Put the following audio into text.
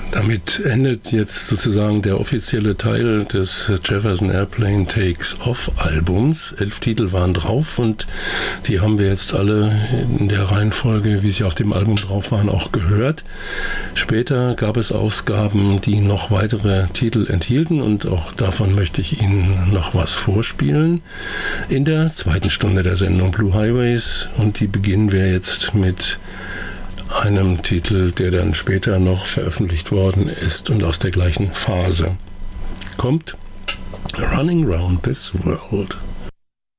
Damit endet jetzt sozusagen der offizielle Teil des Jefferson Airplane Takes Off Albums. 11 Titel waren drauf und die haben wir jetzt alle in der Reihenfolge, wie sie auf dem Album drauf waren, auch gehört. Später gab es Ausgaben, die noch weitere Titel enthielten und auch davon möchte ich Ihnen noch was vorspielen. In der zweiten Stunde der Sendung Blue Highways, und die beginnen wir jetzt mit einem Titel, der dann später noch veröffentlicht worden ist und aus der gleichen Phase kommt. Running Round This World.